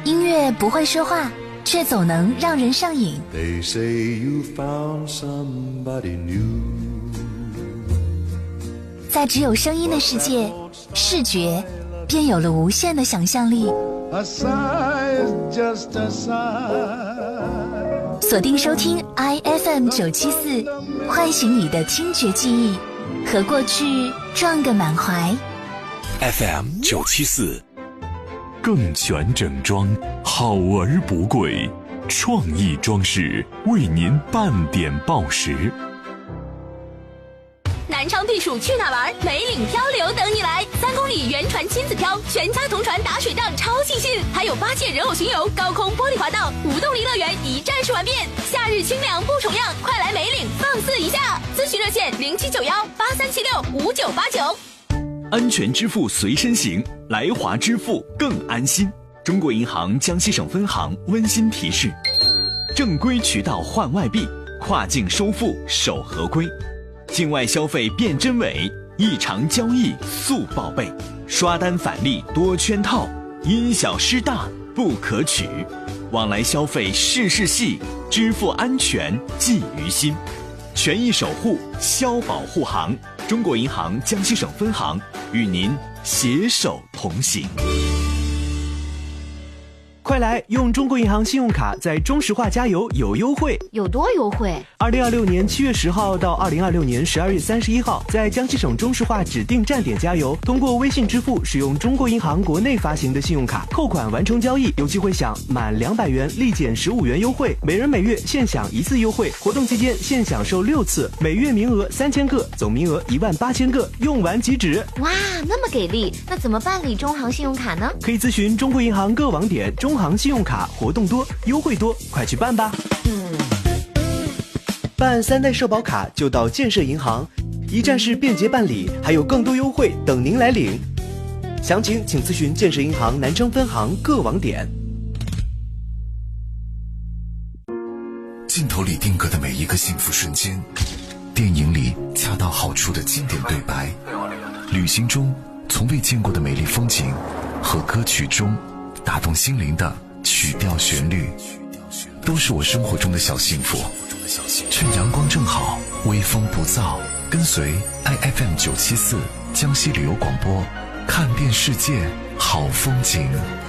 音乐不会说话，却总能让人上瘾。 They say you found somebody new。 在只有声音的世界，视觉便有了无限的想象力。 A sigh is just a sigh。 锁定收听 IFM 974，唤醒你的听觉记忆，和过去撞个满怀。 FM 974，更全整装，好而不贵，创意装饰为您半点报时。 南昌避暑去哪玩？梅岭漂流等你来！3公里原船亲子漂，全家同船打水仗，超尽兴！还有8届人偶巡游、高空玻璃滑道、无动力乐园一站式玩遍。夏日清凉不重样，快来梅岭放肆一下！咨询热线079183765989。 安全支付随身行，来华支付更安心。中国银行江西省分行温馨提示：正规渠道换外币，跨境收付守合规。境外消费辨真伪，异常交易速报备，刷单返利多圈套，因小失大不可取。往来消费事事细，支付安全记于心。权益守护消保护行，中国银行江西省分行与您携手同行。 快来用中国银行信用卡在中石化加油有优惠， 有多优惠 ？2026年7月10号到2026年12月31号，在江西省中石化指定站点加油，通过微信支付使用中国银行国内发行的信用卡扣款完成交易，有机会享满200元立减15元优惠，每人每月限享1次优惠，活动期间限享受6次，每月名额3000个，总名额18000个，用完即止。 哇，那么给力！那怎么办理中行信用卡呢？ 可以咨询中国银行各网点。中行信用卡活动多，优惠多，快去办吧！办3代社保卡就到建设银行，一站式便捷办理，还有更多优惠等您来领。详情请咨询建设银行南昌分行各网点。 镜头里定格的每一个幸福瞬间，电影里恰到好处的经典对白，旅行中从未见过的美丽风景，和歌曲中打动心灵的曲调旋律，都是我生活中的小幸福。趁阳光正好，微风不燥，跟随 IFM 974江西旅游广播，看遍世界好风景。